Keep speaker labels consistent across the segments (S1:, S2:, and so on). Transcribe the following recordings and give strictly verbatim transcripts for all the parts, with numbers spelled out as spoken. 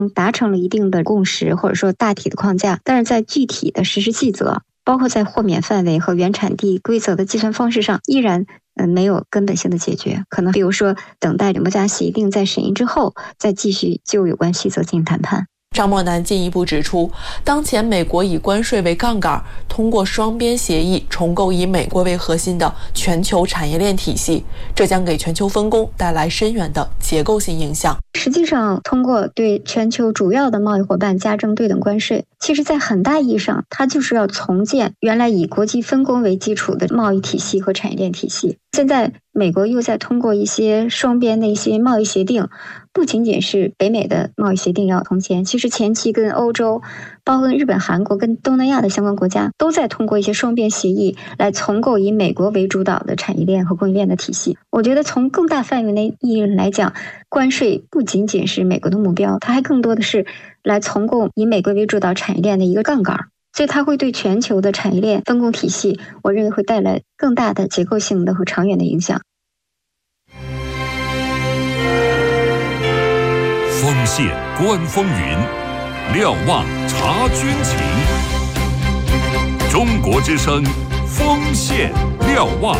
S1: 达成了一定的共识，或者说大体的框架，但是在具体的实施细则，包括在豁免范围和原产地规则的计算方式上，依然呃没有根本性的解决。可能比如说等待两国家协定在审议之后，再继续就有关细则进行谈判。
S2: 张默南进一步指出，当前美国以关税为杠杆，通过双边协议重构以美国为核心的全球产业链体系，这将给全球分工带来深远的结构性影响。
S1: 实际上，通过对全球主要的贸易伙伴加征对等关税，其实在很大意义上，它就是要重建原来以国际分工为基础的贸易体系和产业链体系。现在美国又在通过一些双边的一些贸易协定，不仅仅是北美的贸易协定要重签，其实前期跟欧洲，包括日本、韩国跟东南亚的相关国家，都在通过一些双边协议来重构以美国为主导的产业链和供应链的体系。我觉得从更大范围的意义来讲，关税不仅仅是美国的目标，它还更多的是来重构以美国为主导产业链的一个杠杆。所以它会对全球的产业链分工体系，我认为会带来更大的结构性的和长远的影响。
S3: 锋线观风云，瞭望察军情。中国之声，锋线瞭望。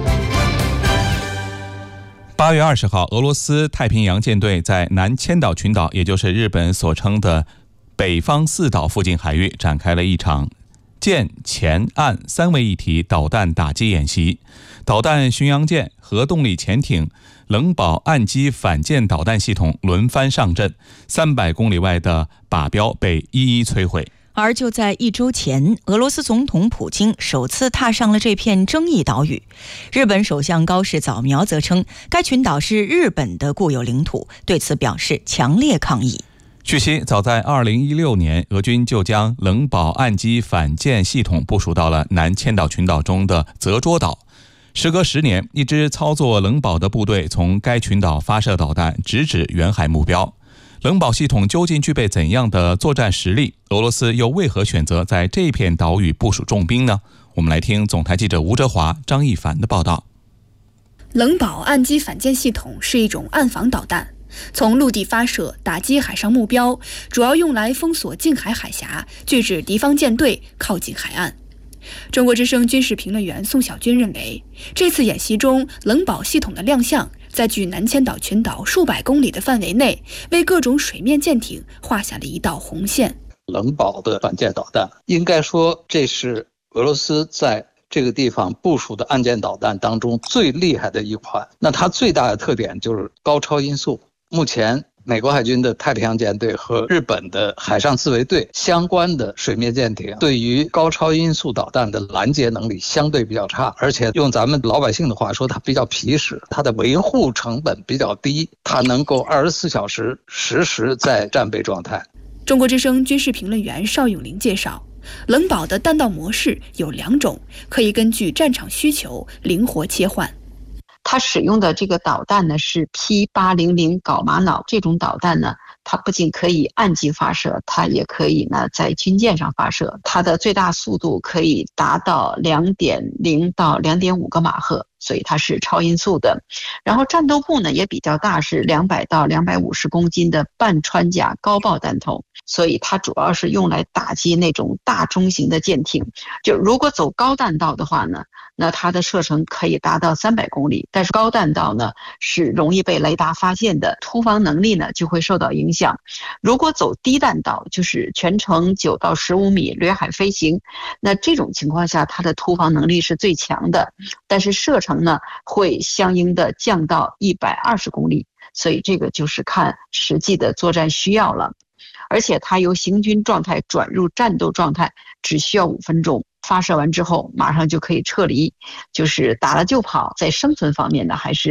S4: 八月二十号，俄罗斯太平洋舰队在南千岛群岛，也就是日本所称的北方四岛附近海域展开了一场舰潜岸三位一体导弹打击演习，导弹巡洋舰、核动力潜艇、冷堡岸基反舰导弹系统轮番上阵，三百公里外的靶标被一一摧毁。
S5: 而就在一周前，俄罗斯总统普京首次踏上了这片争议岛屿。日本首相高市早苗则称，该群岛是日本的固有领土，对此表示强烈抗议。
S4: 据悉，早在二零一六年，俄军就将冷堡岸基反舰系统部署到了南千岛群岛中的泽捉岛。时隔十年，一支操作冷堡的部队从该群岛发射导弹，直指远海目标。冷堡系统究竟具备怎样的作战实力？俄罗斯又为何选择在这片岛屿部署重兵呢？我们来听总台记者吴哲华、张一凡的报道。
S6: 冷堡岸基反舰系统是一种岸防导弹，从陆地发射打击海上目标，主要用来封锁近海海峡，拒止敌方舰队靠近海岸。中国之声军事评论员宋小军认为，这次演习中冷堡系统的亮相，在距南千岛群岛数百公里的范围内，为各种水面舰艇画下了一道红线。
S7: 冷堡的反舰导弹，应该说这是俄罗斯在这个地方部署的岸舰导弹当中最厉害的一款。那它最大的特点就是高超音速。目前美国海军的太平洋舰队和日本的海上自卫队相关的水面舰艇对于高超音速导弹的拦截能力相对比较差，而且用咱们老百姓的话说，它比较皮实，它的维护成本比较低，它能够二十四小时实时在战备状态。
S6: 中国之声军事评论员邵永林介绍，冷堡的弹道模式有两种，可以根据战场需求灵活切换。
S8: 它使用的这个导弹呢是 P 八零零 镐玛瑙，这种导弹呢，它不仅可以岸基发射，它也可以呢在军舰上发射。它的最大速度可以达到 两点零 到 两点五 个马赫，所以它是超音速的。然后战斗部呢也比较大，是两百到两百五十公斤的半穿甲高爆弹头，所以它主要是用来打击那种大中型的舰艇。就如果走高弹道的话呢，那它的射程可以达到三百公里，但是高弹道呢是容易被雷达发现的，突防能力呢就会受到影响。如果走低弹道，就是全程九到十五米掠海飞行，那这种情况下它的突防能力是最强的，但是射程呢会相应的降到一百二十公里，所以这个就是看实际的作战需要了。而且它由行军状态转入战斗状态只需要五分钟，发射完之后马上就可以撤离，就是打了就跑，在生存方面呢还是